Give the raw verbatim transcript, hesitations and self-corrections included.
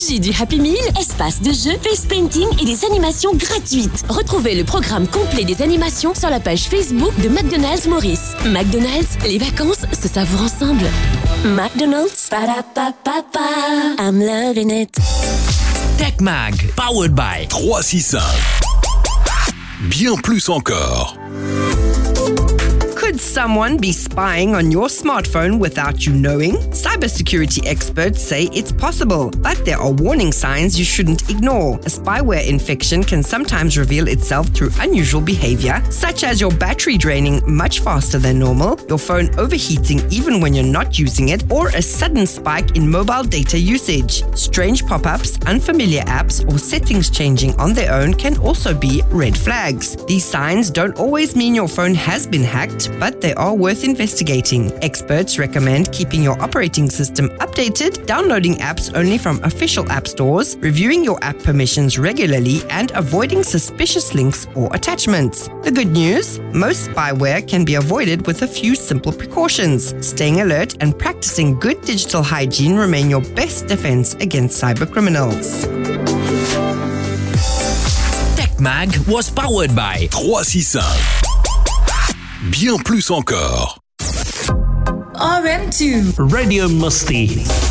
J'ai du Happy Meal, espace de jeu, face painting et des animations gratuites. Retrouvez le programme complet des animations sur la page Facebook de McDonald's Maurice. McDonald's, les vacances se savourent ensemble. McDonald's, pa-da-pa-pa-pa, I'm loving it. TechMag, powered by trois six cinq. Bien plus encore. Could someone be spying on your smartphone without you knowing? Cybersecurity experts say it's possible, but there are warning signs you shouldn't ignore. A spyware infection can sometimes reveal itself through unusual behavior, such as your battery draining much faster than normal, your phone overheating even when you're not using it, or a sudden spike in mobile data usage. Strange pop-ups, unfamiliar apps, or settings changing on their own can also be red flags. These signs don't always mean your phone has been hacked, but they are worth investigating. Experts recommend keeping your operating system updated, downloading apps only from official app stores, reviewing your app permissions regularly, and avoiding suspicious links or attachments. The good news? Most spyware can be avoided with a few simple precautions. Staying alert and practicing good digital hygiene remain your best defense against cybercriminals. TechMag was powered by trois six cinq. Bien plus encore. R M two Radio Musti.